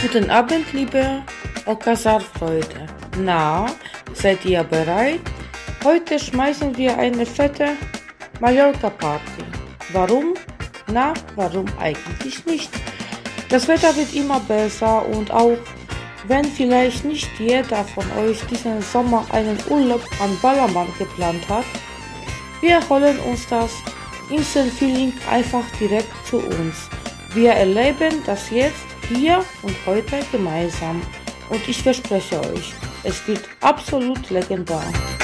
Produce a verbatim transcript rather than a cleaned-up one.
Guten Abend, liebe Okazar-Freunde. Na, seid ihr bereit? Heute schmeißen wir eine fette Mallorca-Party. Warum? Na, warum eigentlich nicht? Das Wetter wird immer besser und auch wenn vielleicht nicht jeder von euch diesen Sommer einen Urlaub an Ballermann geplant hat, wir holen uns das Inselfeeling einfach direkt zu uns. Wir erleben das jetzt, hier und heute gemeinsam und ich verspreche euch, es wird absolut legendär.